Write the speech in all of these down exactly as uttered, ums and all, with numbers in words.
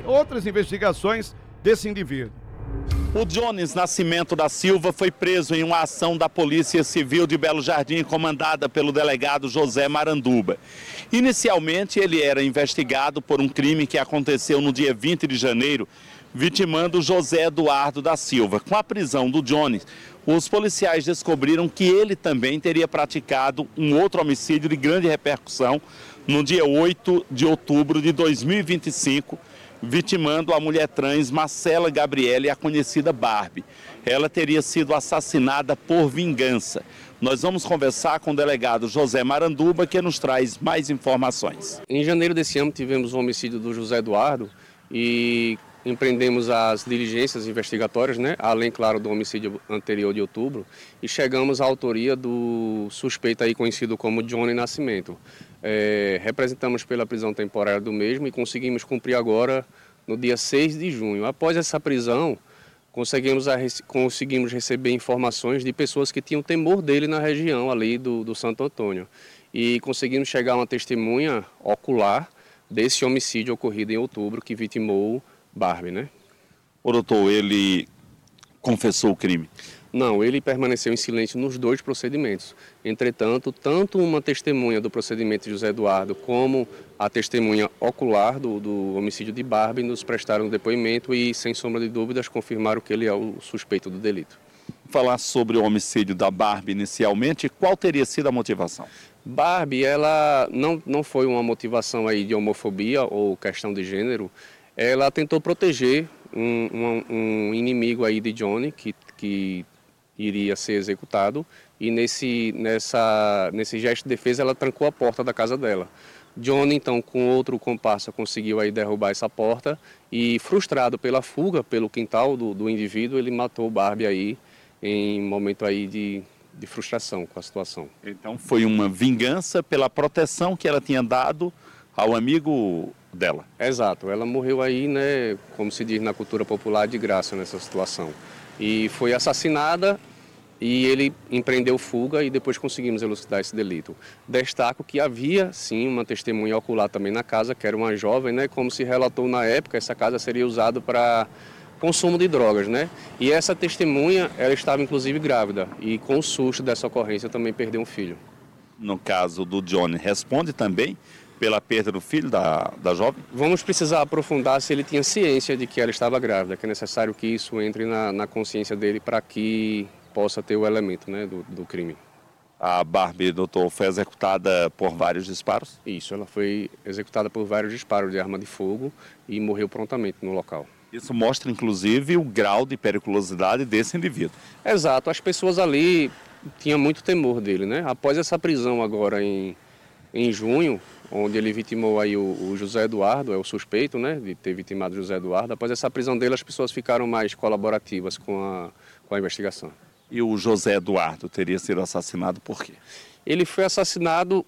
outras investigações desse indivíduo. O Jones Nascimento da Silva foi preso em uma ação da Polícia Civil de Belo Jardim, comandada pelo delegado José Maranduba. Inicialmente, ele era investigado por um crime que aconteceu no dia vinte de janeiro, vitimando José Eduardo da Silva. Com a prisão do Jones, os policiais descobriram que ele também teria praticado um outro homicídio de grande repercussão no dia oito de outubro de dois mil e vinte e cinco, vitimando a mulher trans Marcela Gabriele, a conhecida Barbie. Ela teria sido assassinada por vingança. Nós vamos conversar com o delegado José Maranduba, que nos traz mais informações. Em janeiro desse ano tivemos o homicídio do José Eduardo e empreendemos as diligências investigatórias, né? Além, claro, do homicídio anterior de outubro, e chegamos à autoria do suspeito aí conhecido como Johnny Nascimento. É, representamos pela prisão temporária do mesmo e conseguimos cumprir agora no dia seis de junho. Após essa prisão, conseguimos, a, conseguimos receber informações de pessoas que tinham temor dele na região ali do, do Santo Antônio. E conseguimos chegar a uma testemunha ocular desse homicídio ocorrido em outubro que vitimou Barbie, né? O doutor, ele confessou o crime? Não, ele permaneceu em silêncio nos dois procedimentos. Entretanto, tanto uma testemunha do procedimento de José Eduardo como a testemunha ocular do, do homicídio de Barbie nos prestaram depoimento e, sem sombra de dúvidas, confirmaram que ele é o suspeito do delito. Falar sobre o homicídio da Barbie inicialmente, qual teria sido a motivação? Barbie, ela não, não foi uma motivação aí de homofobia ou questão de gênero. Ela tentou proteger um, um, um inimigo aí de Johnny, que, que iria ser executado, e nesse, nessa, nesse gesto de defesa ela trancou a porta da casa dela. Johnny, então, com outro comparsa, conseguiu aí derrubar essa porta e, frustrado pela fuga pelo quintal do, do indivíduo, ele matou Barbie aí em momento aí de, de frustração com a situação. Então foi uma vingança pela proteção que ela tinha dado ao amigo dela. Exato, ela morreu aí, né, como se diz na cultura popular, de graça nessa situação. E foi assassinada e ele empreendeu fuga e depois conseguimos elucidar esse delito. Destaco que havia, sim, uma testemunha ocular também na casa, que era uma jovem, né, como se relatou na época, essa casa seria usada para consumo de drogas, né? E essa testemunha, ela estava inclusive grávida e com o susto dessa ocorrência também perdeu um filho. No caso do Johnny, responde também pela perda do filho da, da jovem? Vamos precisar aprofundar se ele tinha ciência de que ela estava grávida, que é necessário que isso entre na, na consciência dele para que possa ter o elemento, né, do, do crime. A Barbie, doutor, foi executada por vários disparos? Isso, ela foi executada por vários disparos de arma de fogo e morreu prontamente no local. Isso mostra, inclusive, o grau de periculosidade desse indivíduo. Exato, as pessoas ali tinham muito temor dele, né? Após essa prisão agora em, em junho, onde ele vitimou aí o, o José Eduardo, é o suspeito, né, de ter vitimado José Eduardo. Após essa prisão dele, as pessoas ficaram mais colaborativas com a, com a investigação. E o José Eduardo teria sido assassinado por quê? Ele foi assassinado,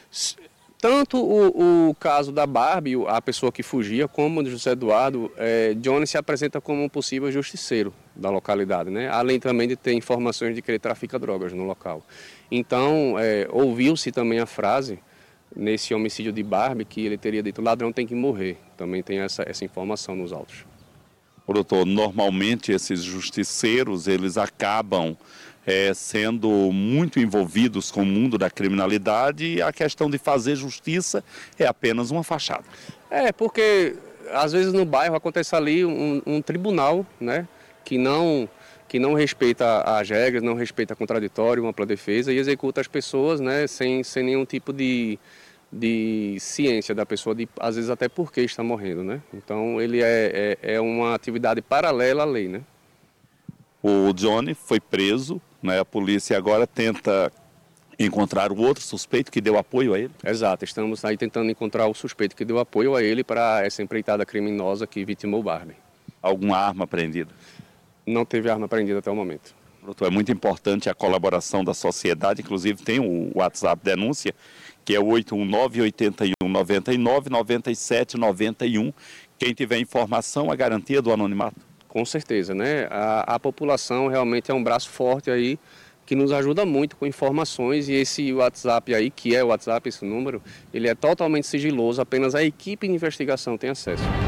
tanto o, o caso da Barbie, a pessoa que fugia, como o de José Eduardo, é, Johnny se apresenta como um possível justiceiro da localidade, né? Além também de ter informações de que ele trafica drogas no local. Então, é, ouviu-se também a frase nesse homicídio de Barbie, que ele teria dito, o ladrão tem que morrer. Também tem essa, essa informação nos autos. O doutor, normalmente esses justiceiros, eles acabam é, sendo muito envolvidos com o mundo da criminalidade e a questão de fazer justiça é apenas uma fachada. É, porque às vezes no bairro acontece ali um, um tribunal, né, que não... que não respeita as regras, não respeita contraditório, uma ampla defesa e executa as pessoas, né, sem, sem nenhum tipo de, de ciência da pessoa, de, às vezes até por que está morrendo, né? Então ele é, é, é uma atividade paralela à lei, né? O Johnny foi preso, né, a polícia agora tenta encontrar o outro suspeito que deu apoio a ele? Exato, estamos aí tentando encontrar o suspeito que deu apoio a ele para essa empreitada criminosa que vitimou Barbie. Alguma arma apreendida? Não teve arma apreendida até o momento. Doutor, é muito importante a colaboração da sociedade, inclusive tem o WhatsApp denúncia, que é oito um nove, oito um, nove nove, nove sete nove um. Quem tiver informação, a garantia do anonimato? Com certeza, né? A, a população realmente é um braço forte aí, que nos ajuda muito com informações, e esse WhatsApp aí, que é o WhatsApp, esse número, ele é totalmente sigiloso, apenas a equipe de investigação tem acesso.